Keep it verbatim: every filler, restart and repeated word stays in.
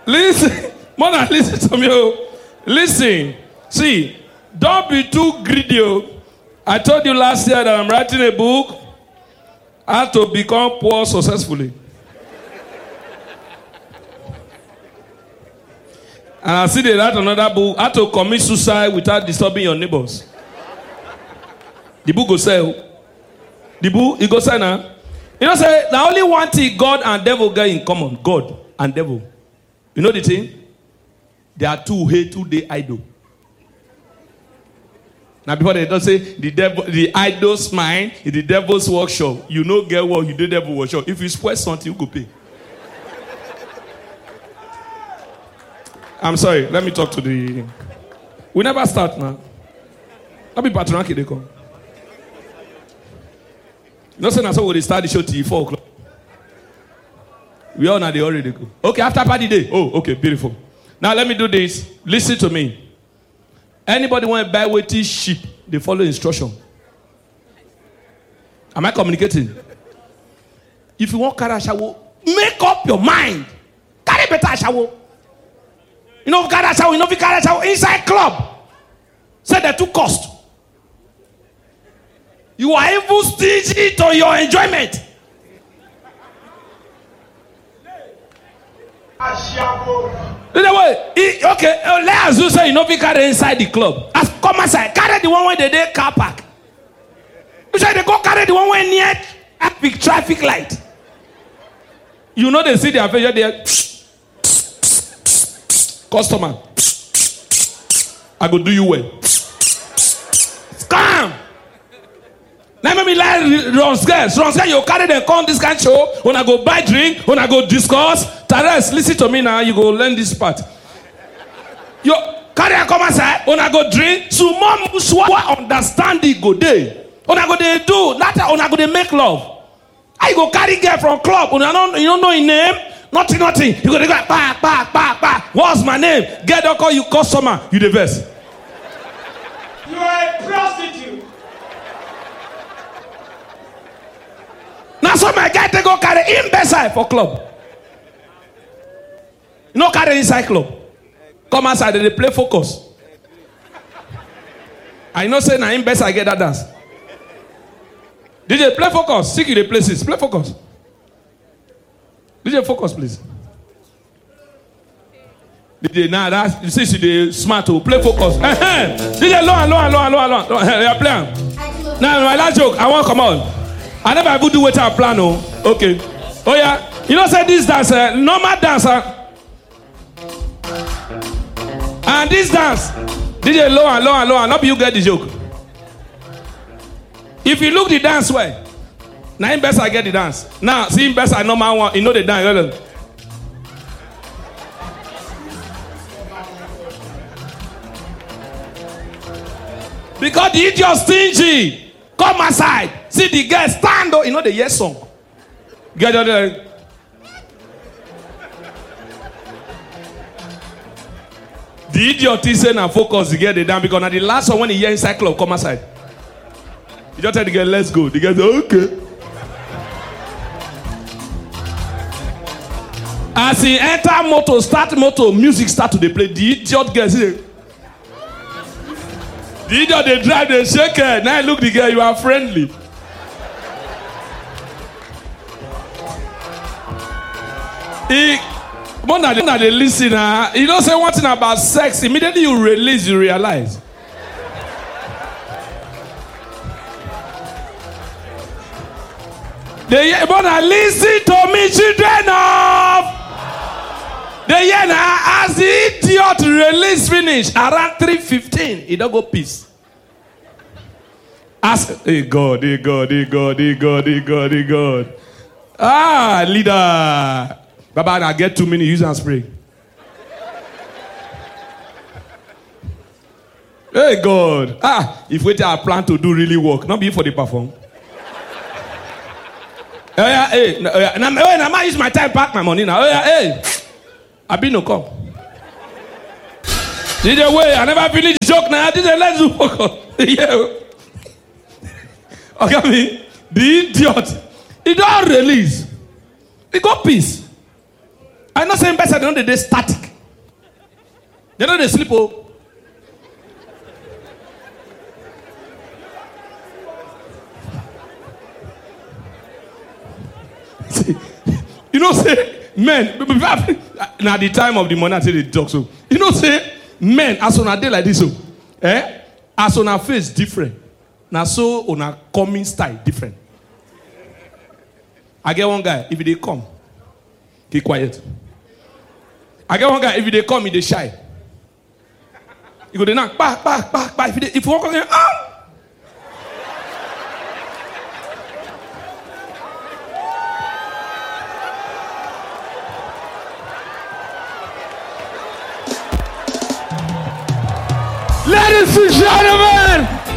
Listen, more than listen to me. Oh. Listen, see, don't be too greedy. Oh. I told you last year that I'm writing a book, how to become poor successfully. And I see they write another book, how to commit suicide without disturbing your neighbors. The book go sell. The book, it go sell now. You know, say, the only one thing God and devil get in common, God and devil. You know the thing? They are two hate, two they idol. Now before they don't say, the devil, the idol's mind is the devil's workshop. You know get what you do devil workshop. If you spoil something, you go pay. I'm sorry, let me talk to the... We never start now. Let me patronaki they come. No saying so we start the show till four o'clock. We all know they already go. Okay, after party day. Oh, okay, beautiful. Now let me do this. Listen to me. Anybody want to buy weighty sheep, they follow instruction. Am I communicating? If you want carry a shower, make up your mind. Carry better shower. You know, carry a shower, you know, carry a shower inside club. Say they too cost. You are even stingy to your enjoyment. Anyway, okay, let us do say you know we carry inside the club. As come outside, carry the one where they dey car park. You say they go carry the one where near traffic traffic light. You know they see their face there. Customer, I go do you well. Scam. Let me like Ronskes. Ronskes, you carry them come this kind of show. When I go buy drink, when I go discuss. Tares, listen to me now. You go learn this part. You carry a come outside. When I go drink, so mom muswa understand the go day. When I go they do, not when I go they make love. I go carry girl from club. When I don't, you don't know his name. Nothing, nothing. You go they go back, back, back, back. What's my name? Get don't call you customer. You the best. You are a prostitute. Now so my guy they go carry him beside for club. You know carry inside club. Come outside they play focus. I know say na him best I get that dance. D J play focus. Seek you the places. Play focus. D J focus please. D J now that you see she the smart to play focus. D J low and low and low and low and low. They are playing. Now my last joke I want come on. I never even do what I plan. Oh, okay. Oh yeah. You know, say this dance, uh, normal dancer, and this dance, D J low and low and low and not you get the joke. If you look the dance way, now him best I get the dance. Now see him best I normal one. You know the dance. Because the idiot stingy. Come aside. See the girl stand up. You know the yes song. Get out there. The idiot is saying and focus to get it down because now the last one when he hear inside club, come aside. You just tell the girl, let's go. The girl say, okay. As he enter motor, start motor, music start to dey play. The idiot girl say, the idiot they drive, they shake her. Now look the girl, you are friendly. He, more than they listen, uh, you don't say one thing about sex. Immediately you release, you realize. They but now listen to me, children of. They hear now as the idiot release finish around three fifteen, he don't go peace. Ask, hey God, hey God, hey God, hey God, hey God, hey God. Ah, leader. Baba, I get two minutes, use and spray. Hey God. Ah, if we tell our plan to do really work, not be for the perform. Oh yeah, hey, no, oh, yeah. Now, oh, now I use my time, pack my money now. Oh yeah, hey. I been no come. D J way, I never finish the joke now. D J let's do focus. Yeah. Okay, me, the idiot. He don't release. He got peace. I know saying better than the day static. They know they sleep. Oh. You know, say men. Now the time of the money, I say they talk so. You know, say men as on a day like this, so eh? As on a face different. Now so on a coming style different. I get one guy, if they come, keep quiet. I get one guy, if they come, he they shy. You go they knock, back, back, back, back. If they, if you walk on there, ah! Ladies and gentlemen.